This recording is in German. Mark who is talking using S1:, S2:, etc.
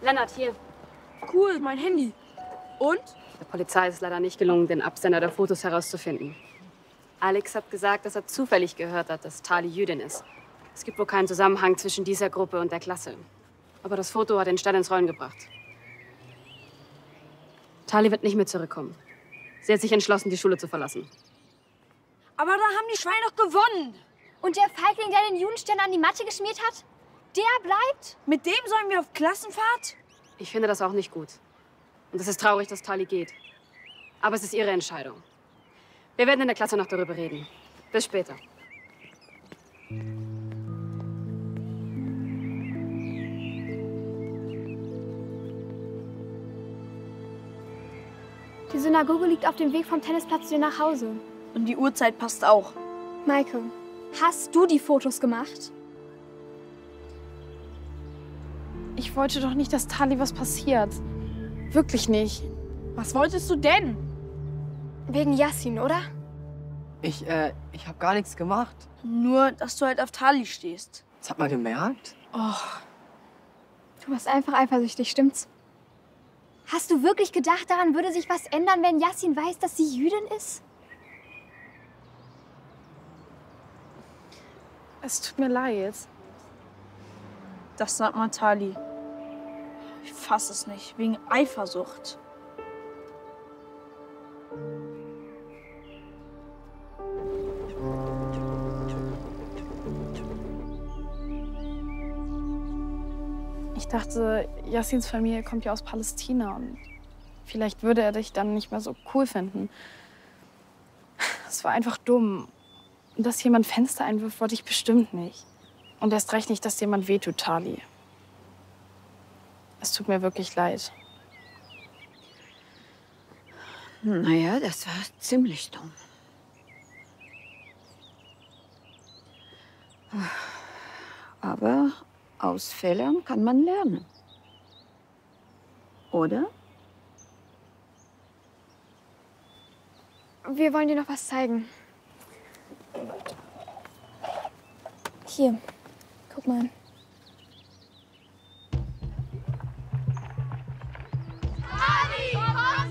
S1: Lennart, hier.
S2: Cool, mein Handy. Und?
S1: Der Polizei ist es leider nicht gelungen, den Absender der Fotos herauszufinden. Alex hat gesagt, dass er zufällig gehört hat, dass Tali Jüdin ist. Es gibt wohl keinen Zusammenhang zwischen dieser Gruppe und der Klasse. Aber das Foto hat den Stein ins Rollen gebracht. Tali wird nicht mehr zurückkommen. Sie hat sich entschlossen, die Schule zu verlassen.
S2: Aber da haben die Schweine doch gewonnen.
S3: Und der Feigling, der den Judenstern an die Matte geschmiert hat, der bleibt?
S2: Mit dem sollen wir auf Klassenfahrt?
S1: Ich finde das auch nicht gut. Und es ist traurig, dass Tali geht. Aber es ist ihre Entscheidung. Wir werden in der Klasse noch darüber reden. Bis später.
S3: Die Synagoge liegt auf dem Weg vom Tennisplatz zu dir nach Hause.
S2: Und die Uhrzeit passt auch.
S3: Maike, hast du die Fotos gemacht?
S4: Ich wollte doch nicht, dass Tali was passiert. Wirklich nicht.
S2: Was wolltest du denn?
S3: Wegen Yassin, oder?
S5: Ich habe gar nichts gemacht.
S2: Nur, dass du halt auf Tali stehst.
S5: Das hat man gemerkt.
S3: Du warst einfach eifersüchtig, stimmt's? Hast du wirklich gedacht, daran würde sich was ändern, wenn Yassin weiß, dass sie Jüdin ist?
S4: Es tut mir leid.
S2: Das sagt man Tali. Ich fass es nicht. Wegen Eifersucht.
S4: Ich dachte, Yassins Familie kommt ja aus Palästina und vielleicht würde er dich dann nicht mehr so cool finden. Es war einfach dumm. Und dass jemand Fenster einwirft, wollte ich bestimmt nicht. Und erst recht nicht, dass jemand wehtut, Tali. Es tut mir wirklich leid.
S6: Naja, das war ziemlich dumm. Aber aus Fehlern kann man lernen. Oder?
S3: Wir wollen dir noch was zeigen. Hier, guck mal.